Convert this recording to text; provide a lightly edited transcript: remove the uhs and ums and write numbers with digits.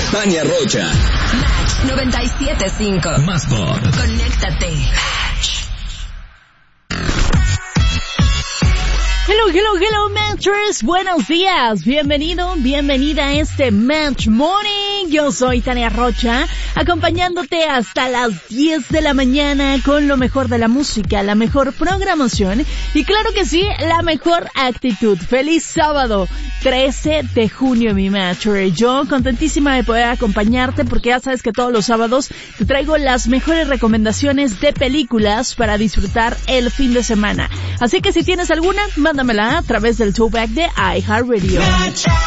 Tania Rocha. Match 97.5. Más pop. Conéctate. Hello, Matchers. Buenos días. Bienvenido, bienvenida a este Match Morning. Yo soy Tania Rocha, acompañándote hasta las 10 de la mañana con lo mejor de la música, la mejor programación y claro que sí, la mejor actitud. Feliz sábado, 13 de junio, mi Matcher. Yo contentísima de poder acompañarte porque ya sabes que todos los sábados te traigo las mejores recomendaciones de películas para disfrutar el fin de semana. Así que si tienes alguna, mándamela a través del throwback de iHeartRadio.